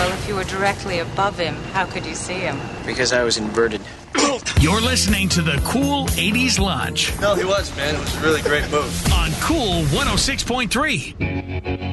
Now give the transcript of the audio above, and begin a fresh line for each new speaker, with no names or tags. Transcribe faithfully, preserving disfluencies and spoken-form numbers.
Well, if you were directly above him, how could you see him?
Because I was inverted.
You're listening to the Cool eighties Lunch.
No, he was, man. It was a really great move.
On Cool one oh six point three.